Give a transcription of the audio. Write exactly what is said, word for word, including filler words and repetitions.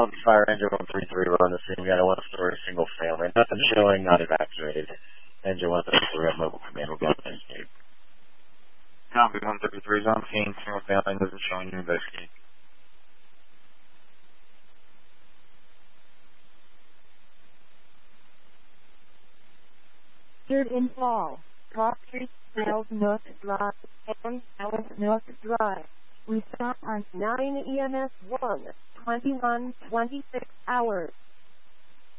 On fire, engine one three three, we're on the scene. We got a one-story single family. Nothing showing, not evacuated. Engine one three three, on mobile command, we'll go up and escape. Copy, one thirty-three is on scene. Single family, nothing showing, you investigate. Third in fall, Park Street, Sales North Drive, and Alice North Drive. We stop on nine E M S one, twenty-one twenty-six hours.